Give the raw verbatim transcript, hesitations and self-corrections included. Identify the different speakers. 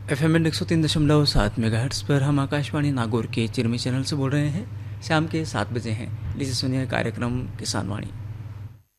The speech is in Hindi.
Speaker 1: एफ एम एक सौ तीन दशमलव सात मेगाहर्ट्ज़ पर हम आकाशवाणी नागौर के चिरमी चैनल से बोल रहे हैं। शाम के सात बजे हैं। लीजिए सुनिए कार्यक्रम किसान वाणी।